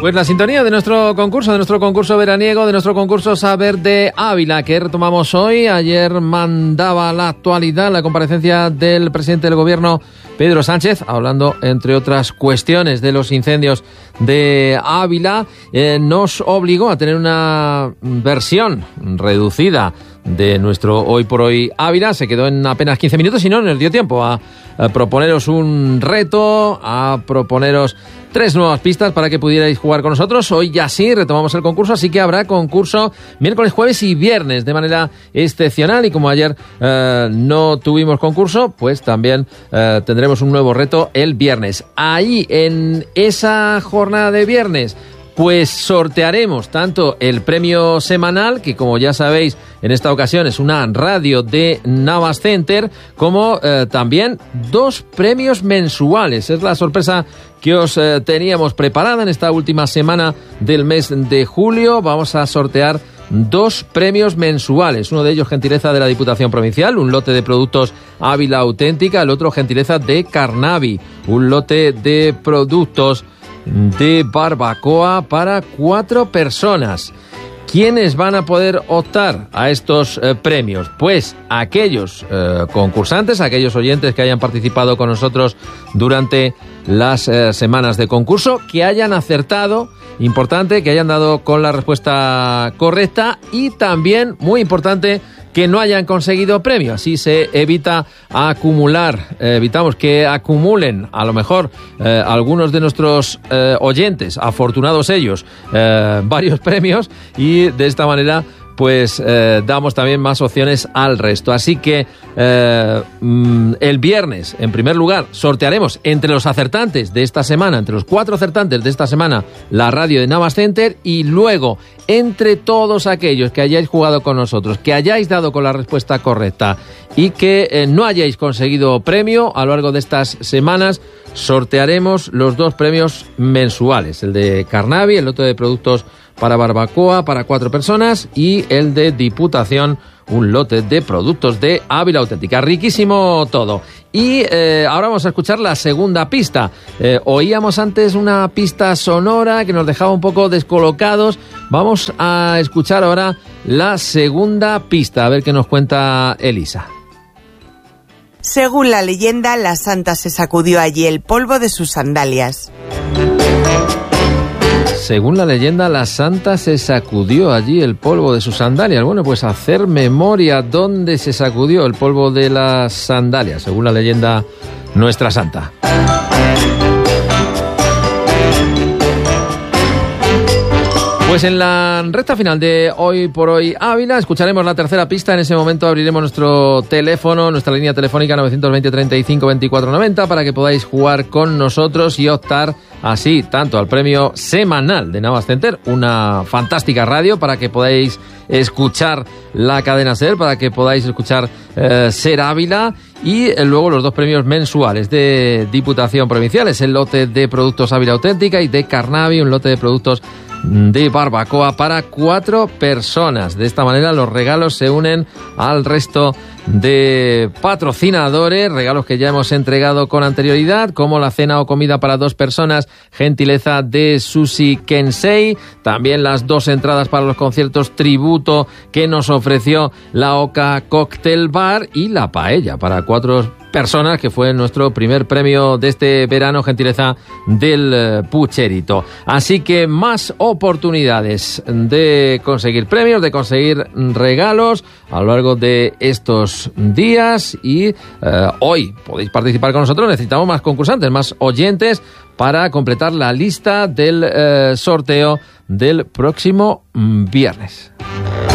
Pues la sintonía de nuestro concurso veraniego, de nuestro concurso Saber de Ávila, que retomamos hoy. Ayer mandaba la actualidad la comparecencia del presidente del gobierno, Pedro Sánchez, hablando, entre otras cuestiones, de los incendios de Ávila. Nos obligó a tener una versión reducida de nuestro Hoy por Hoy Ávila. Se quedó en apenas 15 minutos y no nos dio tiempo a proponeros un reto, a proponeros 3 nuevas pistas para que pudierais jugar con nosotros. Hoy ya sí retomamos el concurso, así que habrá concurso miércoles, jueves y viernes de manera excepcional. Y como ayer no tuvimos concurso, pues también tendremos un nuevo reto el viernes. Ahí, en esa jornada de viernes, pues sortearemos tanto el premio semanal, que como ya sabéis, en esta ocasión es una radio de Navas Center, como también 2 premios mensuales. Es la sorpresa que os teníamos preparada en esta última semana del mes de julio. Vamos a sortear 2 premios mensuales. Uno de ellos, gentileza de la Diputación Provincial, un lote de productos Ávila Auténtica. El otro, gentileza de Carnavi, un lote de productos de barbacoa para 4 personas. ¿Quiénes van a poder optar a estos premios? Pues aquellos concursantes, aquellos oyentes que hayan participado con nosotros durante las semanas de concurso, que hayan acertado, importante, que hayan dado con la respuesta correcta, y también, muy importante, que no hayan conseguido premio. Así se evita acumular, evitamos que acumulen a lo mejor algunos de nuestros oyentes, afortunados ellos, varios premios, y de esta manera pues damos también más opciones al resto. Así que el viernes, en primer lugar, sortearemos entre los acertantes de esta semana, entre los 4 acertantes de esta semana, la radio de Navas Center, y luego, entre todos aquellos que hayáis jugado con nosotros, que hayáis dado con la respuesta correcta y que no hayáis conseguido premio a lo largo de estas semanas, sortearemos los 2 premios mensuales, el de Carnavi, el lote de productos para barbacoa para 4 personas, y el de Diputación, un lote de productos de Ávila Auténtica. Riquísimo todo. Y ahora vamos a escuchar la segunda pista. Oíamos antes una pista sonora que nos dejaba un poco descolocados. Vamos a escuchar ahora la segunda pista, a ver qué nos cuenta Elisa. Según la leyenda, la santa se sacudió allí el polvo de sus sandalias. Según la leyenda, la santa se sacudió allí el polvo de sus sandalias. Bueno, pues hacer memoria dónde se sacudió el polvo de las sandalias, según la leyenda, nuestra santa. Pues en la recta final de Hoy por Hoy Ávila escucharemos la tercera pista. En ese momento abriremos nuestro teléfono, nuestra línea telefónica 920 35 24 90 para que podáis jugar con nosotros y optar así tanto al premio semanal de Navas Center, una fantástica radio para que podáis escuchar la cadena SER, para que podáis escuchar SER Ávila, y luego los 2 premios mensuales de Diputación Provincial, es el lote de productos Ávila Auténtica, y de Carnavi, un lote de productos de barbacoa para 4 personas. De esta manera los regalos se unen al resto de patrocinadores, regalos que ya hemos entregado con anterioridad, como la cena o comida para 2 personas, gentileza de Sushi Kensei, también las 2 entradas para los conciertos tributo que nos ofreció la Oca Cocktail Bar, y la paella para 4 personas, que fue nuestro primer premio de este verano, gentileza del Pucherito. Así que más oportunidades de conseguir premios, de conseguir regalos a lo largo de estos días, y hoy podéis participar con nosotros. Necesitamos más concursantes, más oyentes para completar la lista del sorteo del próximo viernes.